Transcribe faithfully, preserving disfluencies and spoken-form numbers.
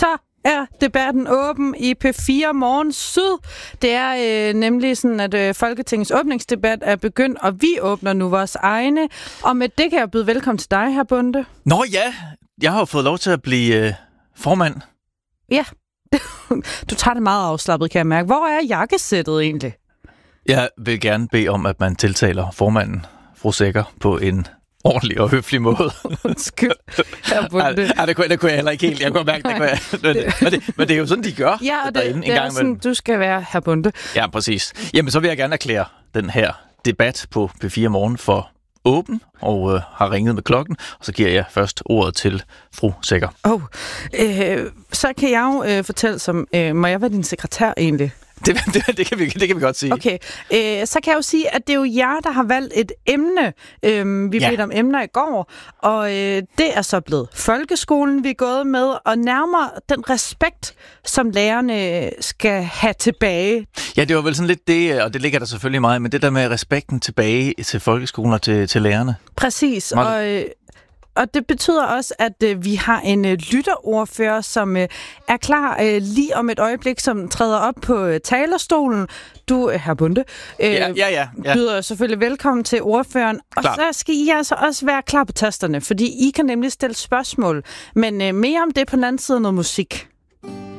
så er debatten åben i P fire Morgen Syd. Det er øh, nemlig sådan, at øh, Folketingets åbningsdebat er begyndt, og vi åbner nu vores egne. Og med det kan jeg byde velkommen til dig, hr. Bonde. Nå ja, jeg har jo fået lov til at blive øh, formand. Ja, du tager det meget afslappet, kan jeg mærke. Hvor er jakkesættet egentlig? Jeg vil gerne bede om, at man tiltaler formanden, fru Sækker, på en ordentlig og høflig måde. Undskyld, hr. Bonde. Ja, det, kunne, det kunne jeg heller ikke helt. Jeg kunne mærke, det kunne jeg. Men, men, det, men det er jo sådan, de gør. Ja, og det, derinde, det en er gang sådan, mellem. du skal være hr. Bonde. Ja, præcis. Jamen, så vil jeg gerne erklære den her debat på P fire Morgen for åben, og øh, har ringet med klokken, og så giver jeg først ordet til fru Sækker. Oh, øh, så kan jeg jo øh, fortælle, som øh, må jeg være din sekretær egentlig? Det, det, det, kan vi, det kan vi godt sige. Okay, øh, så kan jeg jo sige, at det er jo jer, der har valgt et emne. Øh, vi Ja. blev om emner i går, og øh, det er så blevet folkeskolen, vi er gået med, og nærmere den respekt, som lærerne skal have tilbage. Ja, det var vel sådan lidt det, og det ligger der selvfølgelig meget, men det der med respekten tilbage til folkeskolen og til, til lærerne. Præcis, Meget- og... Øh, Og det betyder også, at øh, vi har en øh, lytterordfører, som øh, er klar øh, lige om et øjeblik, som træder op på øh, talerstolen. Du, øh, hr. Bonde, øh, Ja, ja, ja. ja. byder selvfølgelig velkommen til ordføreren. Og Klar. så skal I altså også være klar på tasterne, fordi I kan nemlig stille spørgsmål. Men øh, mere om det på den anden side af noget musik.